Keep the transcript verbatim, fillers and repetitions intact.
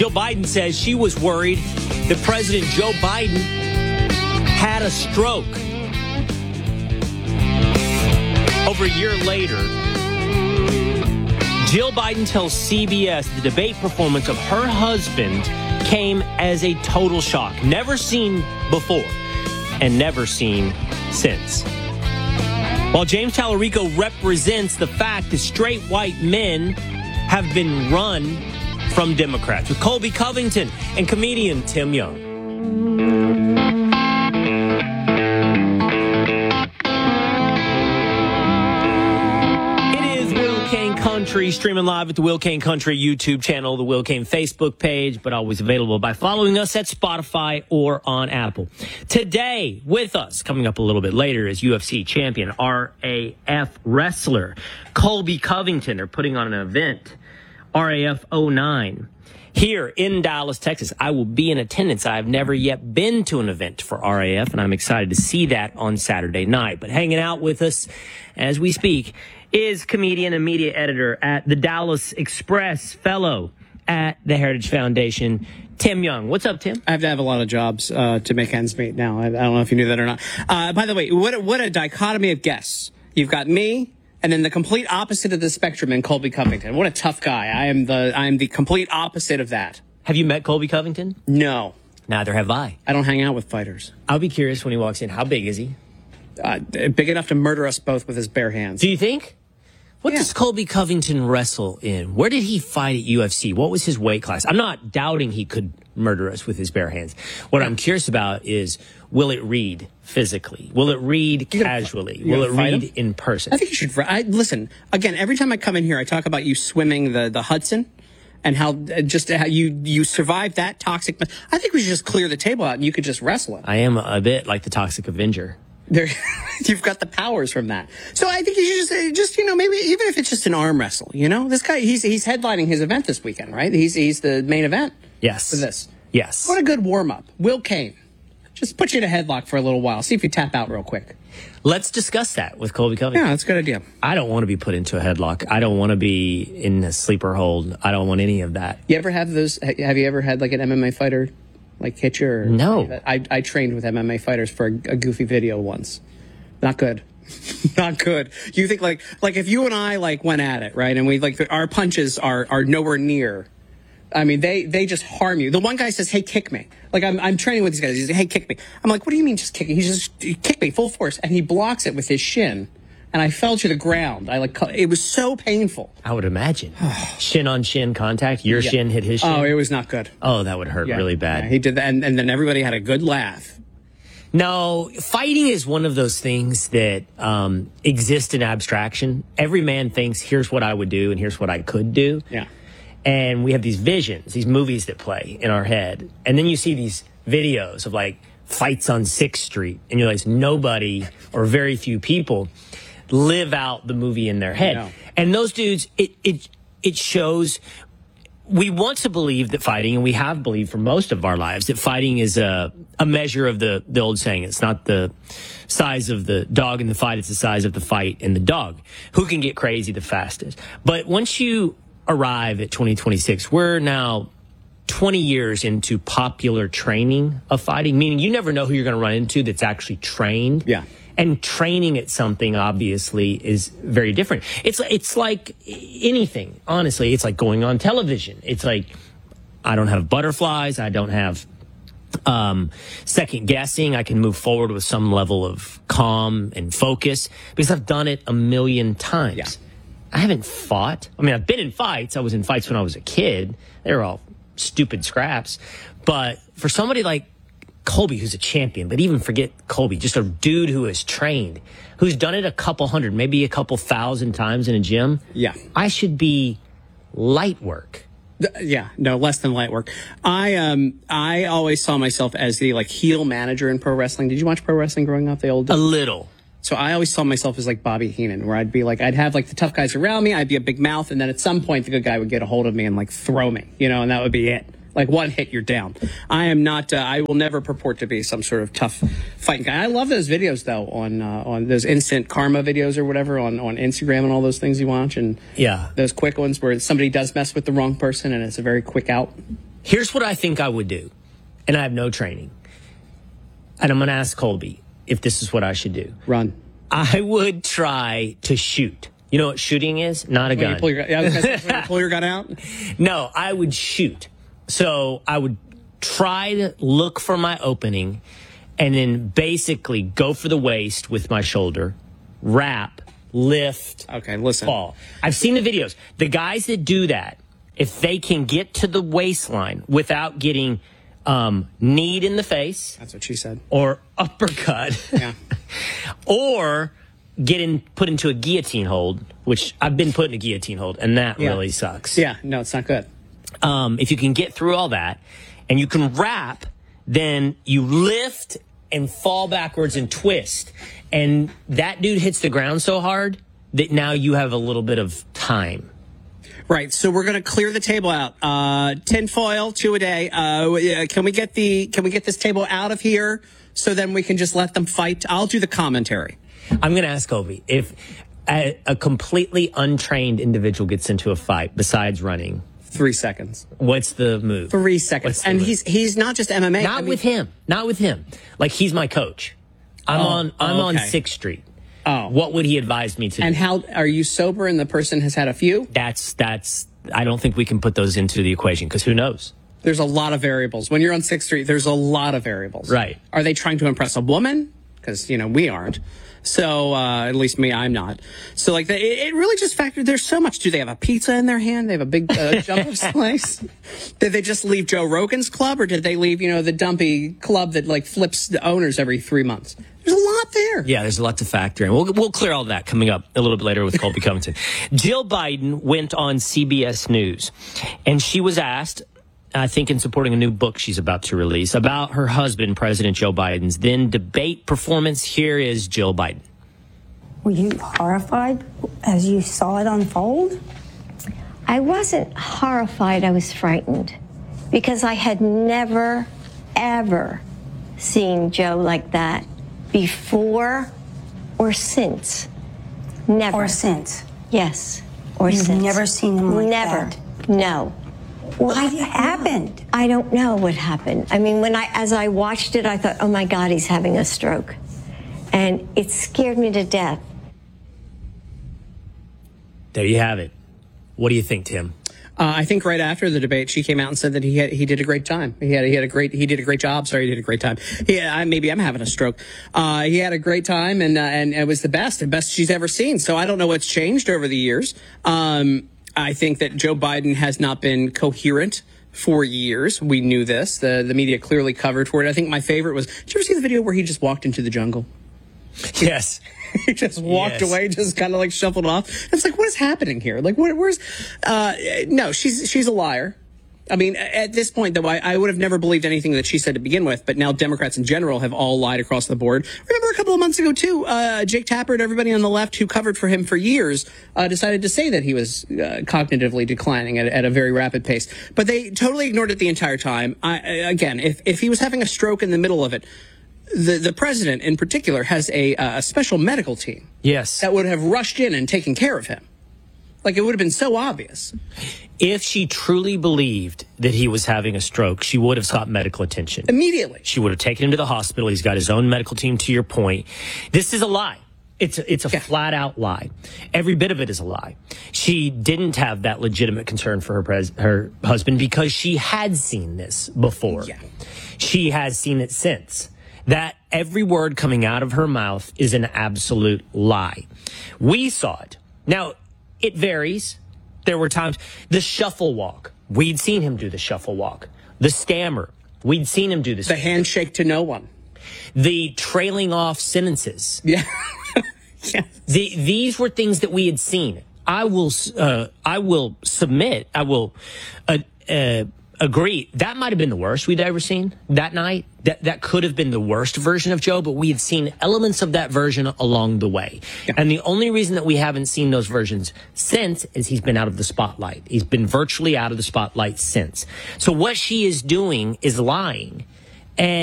Jill Biden says she was worried that President Joe Biden had a stroke. Over a year later, Jill Biden tells C B S the debate performance of her husband came as a total shock. Never seen before and never seen since. While James Tallarico represents the fact that straight white men have been run from Democrats, with Colby Covington and comedian Tim Young. It is Will Kane Country, streaming live at the Will Kane Country YouTube channel, the Will Kane Facebook page, but always available by following us at Spotify or on Apple. Today, with us, coming up a little bit later, is U F C champion, R A F wrestler Colby Covington. They're putting on an event, R A F oh nine, here in Dallas, Texas. I will be in attendance. I have never yet been to an event for R A F, and I'm excited to see that on Saturday night. But hanging out with us as we speak is comedian and media editor at the Dallas Express, fellow at the Heritage Foundation, Tim Young. What's up, Tim? I have to have a lot of jobs uh, to make ends meet now. I, I don't know if you knew that or not. Uh, by the way, what a, what a dichotomy of guests. You've got me, and then the complete opposite of the spectrum in Colby Covington. What a tough guy. I am the I am the complete opposite of that. Have you met Colby Covington? No. Neither have I. I don't hang out with fighters. I'll be curious when he walks in. How big is he? Uh, big enough to murder us both with his bare hands. Do you think? What Yeah. does Colby Covington wrestle in? Where did he fight at U F C? What was his weight class? I'm not doubting he could murder us with his bare hands. What I'm curious about is, will it read physically? Will it read casually? you Will gonna it fight read him? in person? I think you should. I, listen, again, every time I come in here, I talk about you swimming the, the Hudson and how uh, just how you, you survived that toxic. I think we should just clear the table out and you could just wrestle him. I am a bit like the Toxic Avenger. There, you've got the powers from that. So I think you should just, uh, just, you know, maybe even if it's just an arm wrestle, you know, this guy, he's, he's headlining his event this weekend, right? He's, he's the main event. Yes. For this. Yes. What a good warm up. Will Kane. Just put you in a headlock for a little while. See if you tap out real quick. Let's discuss that with Colby Covington. Yeah, that's a good idea. I don't want to be put into a headlock. I don't want to be in a sleeper hold. I don't want any of that. You ever have those, have you ever had like an M M A fighter like hit you? Or No. I, I trained with M M A fighters for a, a goofy video once. Not good. Not good. You think like, like if you and I like went at it, right? And we like, our punches are, are nowhere near. I mean, they, they just harm you. The one guy says, hey, kick me. Like I'm, I'm training with these guys. He's like, hey, kick me. I'm like, what do you mean just kick me? He just kick me full force. And he blocks it with his shin. And I fell to the ground. I like, it was so painful. I would imagine. Shin on shin contact. Your Yeah. shin hit his shin. Oh, it was not good. Oh, that would hurt Yeah. really bad. Yeah, he did that. And, and then everybody had a good laugh. No, fighting is one of those things that um, exist in abstraction. Every man thinks, here's what I would do and here's what I could do. Yeah. And we have these visions, these movies that play in our head. And then you see these videos of like fights on sixth street and you realize nobody or very few people live out the movie in their head. No. And those dudes, it, it, it shows. We want to believe that fighting, and we have believed for most of our lives, that fighting is a, a measure of the, the old saying. It's not the size of the dog in the fight, it's the size of the fight in the dog. Who can get crazy the fastest? But once you arrive at twenty twenty-six, we're now twenty years into popular training of fighting, meaning you never know who you're going to run into that's actually trained. Yeah. And training at something, obviously, is very different. It's it's like anything, honestly. It's like going on television. It's like, I don't have butterflies. I don't have um, second guessing. I can move forward with some level of calm and focus because I've done it a million times. Yeah. I haven't fought. I mean, I've been in fights. I was in fights when I was a kid. They were all stupid scraps. But for somebody like Colby, who's a champion, but even forget Colby, just a dude who is trained, who's done it a couple hundred, maybe a couple thousand times in a gym. Yeah. I should be light work. Yeah, no, less than light work. I um I always saw myself as the like heel manager in pro wrestling. Did you watch pro wrestling growing up? The old A little. So I always saw myself as like Bobby Heenan, where I'd be like, I'd have like the tough guys around me, I'd be a big mouth, and then at some point the good guy would get a hold of me and like throw me, you know, and that would be it. Like one hit, you're down. I am not. Uh, I will never purport to be some sort of tough fighting guy. I love those videos though on uh, on those instant karma videos or whatever on on Instagram and all those things you watch, and Yeah. those quick ones where somebody does mess with the wrong person and it's a very quick out. Here's what I think I would do, and I have no training. And I'm going to ask Colby if this is what I should do. Run. I would try to shoot. You know what shooting is? Not a When gun. you pull your, yeah, when you pull your gun out? No, I would shoot. So I would try to look for my opening and then basically go for the waist with my shoulder, wrap, lift, Okay, listen. fall. I've seen the videos. The guys that do that, if they can get to the waistline without getting um, kneed in the face That's what she said. or uppercut, Yeah. or get in, put into a guillotine hold, which I've been put in a guillotine hold, and that Yeah. really sucks. Yeah, no, it's not good. Um, if you can get through all that and you can wrap, then you lift and fall backwards and twist. And that dude hits the ground so hard that now you have a little bit of time. Right, so we're going to clear the table out. Uh, tin foil, two a day. Uh, yeah, can we get the? Can we get this table out of here so then we can just let them fight? I'll do the commentary. I'm going to ask Kobe, if a, a completely untrained individual gets into a fight besides running, Three seconds. what's the move? Three seconds. What's the And move? he's he's not just M M A. Not I mean- with him. Not with him. Like, he's my coach. I'm Oh, on I'm on okay. sixth Street. Oh. What would he advise me to do? And how are you sober and the person has had a few? That's that's. I don't think we can put those into the equation because who knows? There's a lot of variables. When you're on sixth Street, there's a lot of variables. Right. Are they trying to impress a woman? Because, you know, we aren't. So, uh, at least me, I'm not. So, like, the, it, it really just factored. There's so much. Do they have a pizza in their hand? They have a big uh, jump of slice? Did they just leave Joe Rogan's club, or did they leave, you know, the dumpy club that, like, flips the owners every three months? There's a lot there. Yeah, there's a lot to factor in. We'll we'll clear all that coming up a little bit later with Colby Covington. Jill Biden went on C B S News, and she was asked, I think in supporting a new book she's about to release, about her husband, President Joe Biden's then debate performance. Here is Jill Biden. Were you horrified as you saw it unfold? I wasn't horrified, I was frightened because I had never, ever seen Joe like that before or since. Never. Or since? Yes, or You've since. never seen him like never. that? No. What happened? I don't know what happened. I mean, when I, as I watched it, I thought, oh my God, he's having a stroke. And it scared me to death. There you have it. What do you think, Tim? Uh, I think right after the debate, she came out and said that he had, he did a great time. He had he had a great he did a great job. Sorry, he did a great time. Yeah, I, maybe I'm having a stroke. Uh, he had a great time, and uh, and it was the best, the best she's ever seen. So I don't know what's changed over the years. Um, I think that Joe Biden has not been coherent for years. We knew this. The the media clearly covered for it. I think my favorite was. Did you ever see the video where he just walked into the jungle? Yes. He just walked Yes. away, just kind of like shuffled off. It's like, what is happening here? Like, what, where's? Uh, no, she's she's a liar. I mean, at this point, though, I, I would have never believed anything that she said to begin with. But now Democrats in general have all lied across the board. Remember a couple of months ago, too, uh, Jake Tapper and everybody on the left who covered for him for years uh, decided to say that he was uh, cognitively declining at, at a very rapid pace. But they totally ignored it the entire time. I, again, if if he was having a stroke in the middle of it, the the president in particular has a, uh, a special medical team. Yes. That would have rushed in and taken care of him. Like, it would have been so obvious. If she truly believed that he was having a stroke, she would have sought medical attention. Immediately. She would have taken him to the hospital. He's got his own medical team, to your point. This is a lie. It's a, it's a Yeah. flat out lie. Every bit of it is a lie. She didn't have that legitimate concern for her pres- her husband because she had seen this before. Yeah. She has seen it since. That every word coming out of her mouth is an absolute lie. We saw it. Now, it varies. There were times, the shuffle walk, we'd seen him do the shuffle walk. The stammer, we'd seen him do this. The handshake to no one. The trailing off sentences. Yeah. Yeah. The, these were things that we had seen. I will, uh, I will submit, I will uh, uh, agree, that might have been the worst we'd ever seen that night. That that could have been the worst version of Joe, but we had seen elements of that version along the way. Yeah. And the only reason that we haven't seen those versions since is he's been out of the spotlight. He's been virtually out of the spotlight since. So what she is doing is lying. And